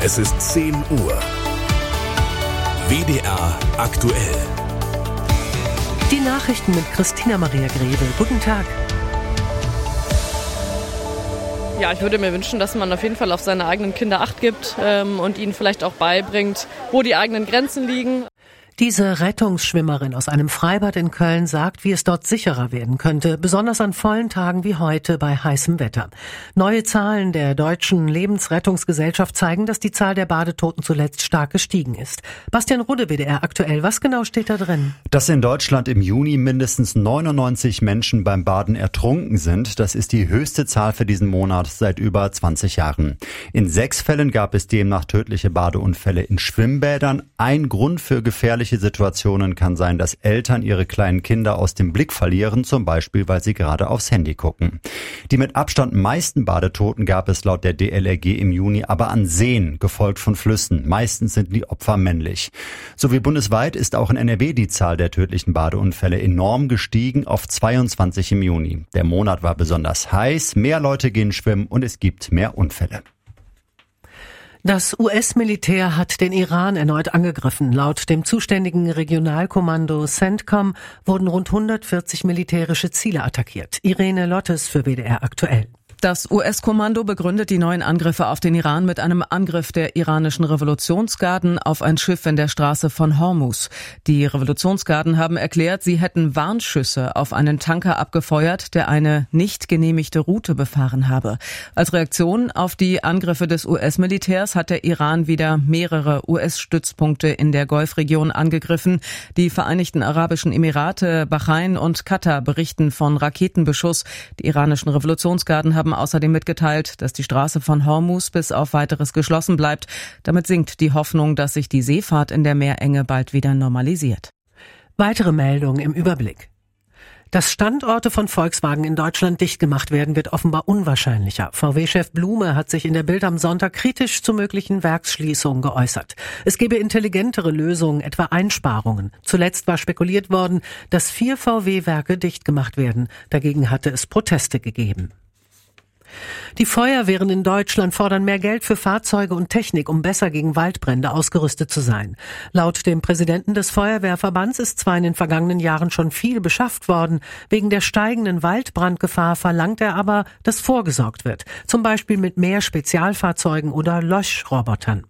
Es ist 10 Uhr. WDR aktuell. Die Nachrichten mit Christina Maria Grebe. Guten Tag. Ja, ich würde mir wünschen, dass man auf jeden Fall auf seine eigenen Kinder Acht gibt und ihnen vielleicht auch beibringt, wo die eigenen Grenzen liegen. Diese Rettungsschwimmerin aus einem Freibad in Köln sagt, wie es dort sicherer werden könnte, besonders an vollen Tagen wie heute bei heißem Wetter. Neue Zahlen der Deutschen Lebensrettungsgesellschaft zeigen, dass die Zahl der Badetoten zuletzt stark gestiegen ist. Bastian Rudde, WDR aktuell. Was genau steht da drin? Dass in Deutschland im Juni mindestens 99 Menschen beim Baden ertrunken sind, das ist die höchste Zahl für diesen Monat seit über 20 Jahren. In 6 Fällen gab es demnach tödliche Badeunfälle in Schwimmbädern. Ein Grund für gefährliche Situationen kann sein, dass Eltern ihre kleinen Kinder aus dem Blick verlieren, zum Beispiel, weil sie gerade aufs Handy gucken. Die mit Abstand meisten Badetoten gab es laut der DLRG im Juni aber an Seen, gefolgt von Flüssen. Meistens sind die Opfer männlich. So wie bundesweit ist auch in NRW die Zahl der tödlichen Badeunfälle enorm gestiegen auf 22 im Juni. Der Monat war besonders heiß, mehr Leute gehen schwimmen und es gibt mehr Unfälle. Das US-Militär hat den Iran erneut angegriffen. Laut dem zuständigen Regionalkommando CENTCOM wurden rund 140 militärische Ziele attackiert. Irene Lottes für WDR aktuell. Das US-Kommando begründet die neuen Angriffe auf den Iran mit einem Angriff der iranischen Revolutionsgarden auf ein Schiff in der Straße von Hormuz. Die Revolutionsgarden haben erklärt, sie hätten Warnschüsse auf einen Tanker abgefeuert, der eine nicht genehmigte Route befahren habe. Als Reaktion auf die Angriffe des US-Militärs hat der Iran wieder mehrere US-Stützpunkte in der Golfregion angegriffen. Die Vereinigten Arabischen Emirate, Bahrain und Katar berichten von Raketenbeschuss. Die iranischen Revolutionsgarden haben außerdem mitgeteilt, dass die Straße von Hormuz bis auf Weiteres geschlossen bleibt. Damit sinkt die Hoffnung, dass sich die Seefahrt in der Meerenge bald wieder normalisiert. Weitere Meldungen im Überblick. Dass Standorte von Volkswagen in Deutschland dicht gemacht werden, wird offenbar unwahrscheinlicher. VW-Chef Blume hat sich in der Bild am Sonntag kritisch zu möglichen Werksschließungen geäußert. Es gebe intelligentere Lösungen, etwa Einsparungen. Zuletzt war spekuliert worden, dass 4 VW-Werke dicht gemacht werden. Dagegen hatte es Proteste gegeben. Die Feuerwehren in Deutschland fordern mehr Geld für Fahrzeuge und Technik, um besser gegen Waldbrände ausgerüstet zu sein. Laut dem Präsidenten des Feuerwehrverbands ist zwar in den vergangenen Jahren schon viel beschafft worden, wegen der steigenden Waldbrandgefahr verlangt er aber, dass vorgesorgt wird, zum Beispiel mit mehr Spezialfahrzeugen oder Löschrobotern.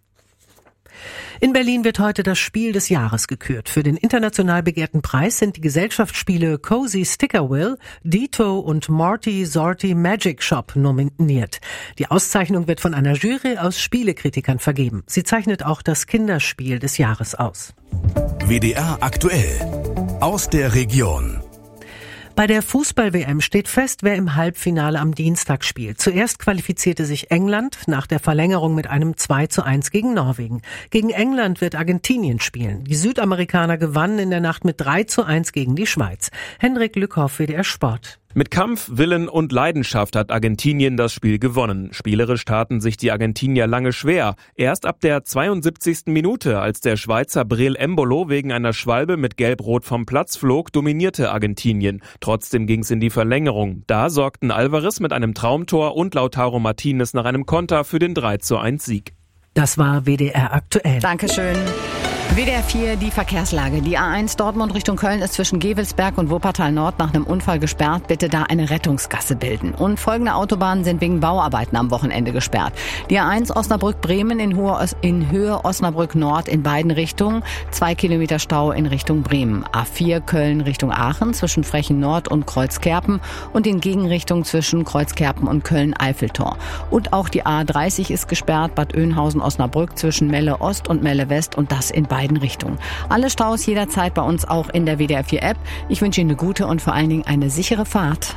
In Berlin wird heute das Spiel des Jahres gekürt. Für den international begehrten Preis sind die Gesellschaftsspiele Cozy Stickerville, Dito und Morty Sorty Magic Shop nominiert. Die Auszeichnung wird von einer Jury aus Spielekritikern vergeben. Sie zeichnet auch das Kinderspiel des Jahres aus. WDR aktuell. Aus der Region. Bei der Fußball-WM steht fest, wer im Halbfinale am Dienstag spielt. Zuerst qualifizierte sich England nach der Verlängerung mit einem 2:1 gegen Norwegen. Gegen England wird Argentinien spielen. Die Südamerikaner gewannen in der Nacht mit 3:1 gegen die Schweiz. Hendrik Lückhoff, WDR Sport. Mit Kampf, Willen und Leidenschaft hat Argentinien das Spiel gewonnen. Spielerisch taten sich die Argentinier lange schwer. Erst ab der 72. Minute, als der Schweizer Breel Embolo wegen einer Schwalbe mit Gelb-Rot vom Platz flog, dominierte Argentinien. Trotzdem ging's in die Verlängerung. Da sorgten Alvarez mit einem Traumtor und Lautaro Martinez nach einem Konter für den 3:1 Sieg. Das war WDR aktuell. Dankeschön. WDR 4, die Verkehrslage. Die A1 Dortmund Richtung Köln ist zwischen Gewelsberg und Wuppertal Nord nach einem Unfall gesperrt. Bitte da eine Rettungsgasse bilden. Und folgende Autobahnen sind wegen Bauarbeiten am Wochenende gesperrt. Die A1 Osnabrück-Bremen in Höhe Osnabrück Nord in beiden Richtungen. 2 Kilometer Stau in Richtung Bremen. A4 Köln Richtung Aachen zwischen Frechen Nord und Kreuzkerpen und in Gegenrichtung zwischen Kreuzkerpen und Köln-Eiffeltor. Und auch die A30 ist gesperrt, Bad Oeynhausen-Osnabrück zwischen Melle Ost und Melle West und das in beiden Richtungen. Alle Staus jederzeit bei uns auch in der WDR 4 App. Ich wünsche Ihnen eine gute und vor allen Dingen eine sichere Fahrt.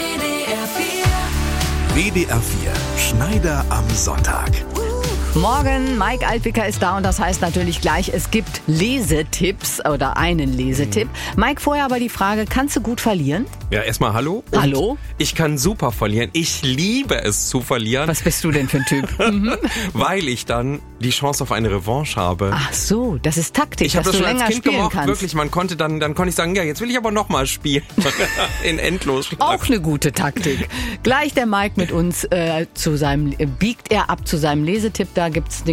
WDR 4. Schneider am Sonntag. Morgen, Mike Altwicker ist da und das heißt natürlich gleich, es gibt Lesetipps oder einen Lesetipp. Mike, vorher aber die Frage, kannst du gut verlieren? Ja, erstmal hallo. Und hallo. Ich kann super verlieren. Ich liebe es zu verlieren. Was bist du denn für ein Typ? Weil ich dann die Chance auf eine Revanche habe. Ach so, das ist Taktik, ich dass das du länger als Kind spielen gemocht, kannst. Wirklich, dann konnte ich sagen, ja, jetzt will ich aber nochmal spielen. In Endlosschlag. Auch eine gute Taktik. Gleich der Mike mit uns biegt er ab zu seinem Lesetipp. Da gibt's